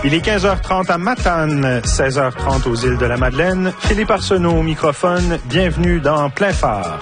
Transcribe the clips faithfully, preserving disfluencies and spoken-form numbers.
Il est quinze heures trente à Matane, seize heures trente aux îles de la Madeleine. Philippe Arsenault au microphone. Bienvenue dans Plein Phare.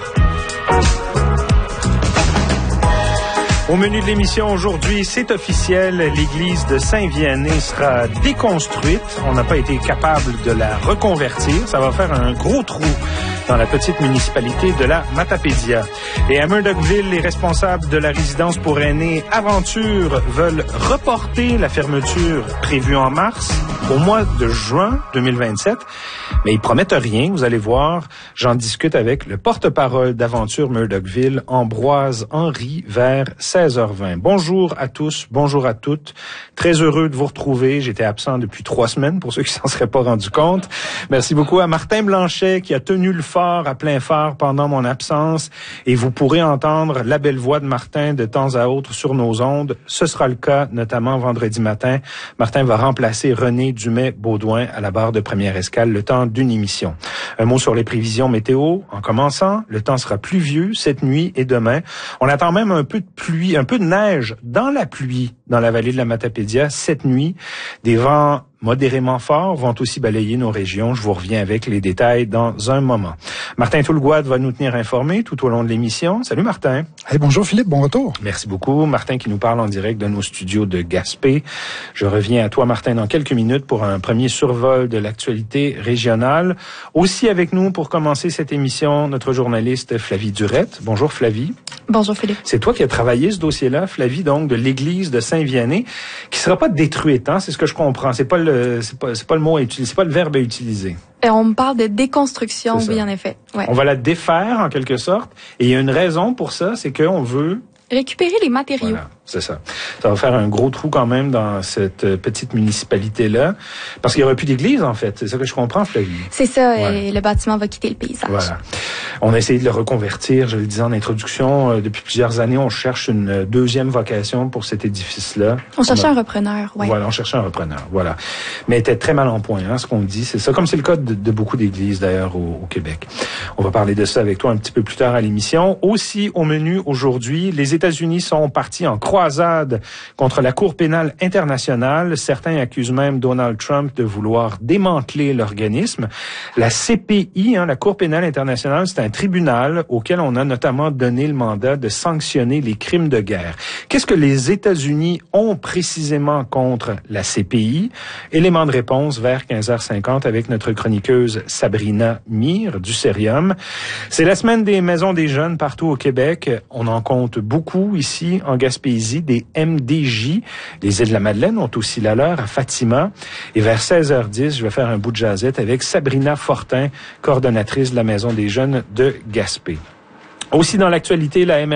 Au menu de l'émission aujourd'hui, c'est officiel, l'église de Saint-Vianney sera déconstruite. On n'a pas été capable de la reconvertir. Ça va faire un gros trou dans la petite municipalité de la Matapédia. Et à Murdochville, les responsables de la résidence pour aînés Aventure veulent reporter la fermeture prévue en mars au mois de juin deux mille vingt-sept. Mais ils promettent rien, vous allez voir. J'en discute avec le porte-parole d'Aventure Murdochville, Ambroise Henry, vers seize heures vingt. Bonjour à tous, bonjour à toutes. Très heureux de vous retrouver. J'étais absent depuis trois semaines, pour ceux qui s'en seraient pas rendus compte. Merci beaucoup à Martin Blanchet, qui a tenu le fort à Plein Phare pendant mon absence. Et vous pourrez entendre la belle voix de Martin de temps à autre sur nos ondes. Ce sera le cas, notamment vendredi matin. Martin va remplacer René Dumais-Baudouin à la barre de Première Escale le temps d'une émission. Un mot sur les prévisions météo. En commençant, le temps sera pluvieux cette nuit et demain. On attend même un peu de pluie, un peu de neige dans la pluie dans la vallée de la Matapédia cette nuit. Des vents modérément forts vont aussi balayer nos régions. Je vous reviens avec les détails dans un moment. Martin Toulgouade va nous tenir informés tout au long de l'émission. Salut Martin. Hey, bonjour Philippe, bon retour. Merci beaucoup. Martin qui nous parle en direct de nos studios de Gaspé. Je reviens à toi Martin dans quelques minutes pour un premier survol de l'actualité régionale. Aussi avec nous pour commencer cette émission, notre journaliste Flavie Durette. Bonjour Flavie. Bonjour Philippe. C'est toi qui as travaillé ce dossier-là, Flavie, donc de l'église de Saint-Vianney, qui sera pas détruite, hein, c'est ce que je comprends. C'est pas le, c'est pas, c'est pas le mot à utiliser, c'est pas le verbe à utiliser. Et on me parle de déconstruction, oui, en effet. Ouais. On va la défaire, en quelque sorte. Et il y a une raison pour ça, c'est qu'on veut récupérer les matériaux. Voilà, c'est ça. Ça va faire un gros trou quand même dans cette petite municipalité-là. Parce qu'il n'y aura plus d'église, en fait. C'est ça que je comprends, Flavie. C'est ça, ouais. Et le bâtiment va quitter le paysage. Voilà. On a essayé de le reconvertir, je le disais en introduction. Euh, depuis plusieurs années, on cherche une deuxième vocation pour cet édifice-là. On cherchait on a... un repreneur, oui. Voilà, on cherchait un repreneur, voilà. Mais était très mal en point, hein, ce qu'on dit. C'est ça, comme c'est le cas de, de beaucoup d'églises, d'ailleurs, au, au Québec. On va parler de ça avec toi un petit peu plus tard à l'émission. Aussi, au menu aujourd'hui, les États-Unis sont partis en croisade contre la Cour pénale internationale. Certains accusent même Donald Trump de vouloir démanteler l'organisme. La C P I, hein, la Cour pénale internationale, c'est un tribunal auquel on a notamment donné le mandat de sanctionner les crimes de guerre. Qu'est-ce que les États-Unis ont précisément contre la C P I? Élément de réponse vers quinze heures cinquante avec notre chroniqueuse Sabrina Mire du Cérium. C'est la semaine des maisons des jeunes partout au Québec. On en compte beaucoup ici en Gaspésie, des M D J. Les îles de la Madeleine ont aussi la leur à Fatima. Et vers seize heures dix, je vais faire un bout de jazzette avec Sabrina Fortin, coordonnatrice de la Maison des jeunes de Gaspé. Aussi dans l'actualité, la M